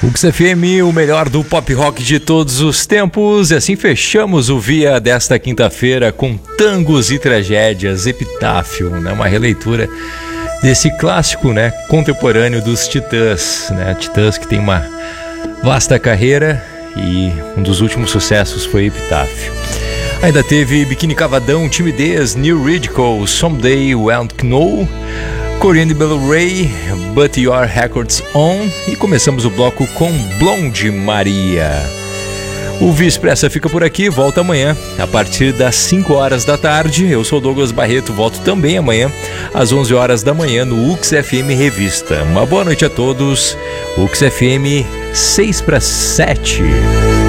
UX FM, o melhor do pop rock de todos os tempos. E assim fechamos o Via desta quinta-feira com Tangos e Tragédias, Epitáfio, né? Uma releitura desse clássico, né, contemporâneo dos Titãs, né? Titãs que tem uma vasta carreira e um dos últimos sucessos foi Epitáfio. Ainda teve Biquíni Cavadão, Timidez, New Ridicule, Someday Won't Know, Corinne Bell Ray, But Your Records On, e começamos o bloco com Blonde Maria. O Via Expressa fica por aqui, volta amanhã a partir das 5 horas da tarde. Eu sou Douglas Barreto, volto também amanhã às 11 horas da manhã no UX FM Revista. Uma boa noite a todos. UX FM 6 para 7.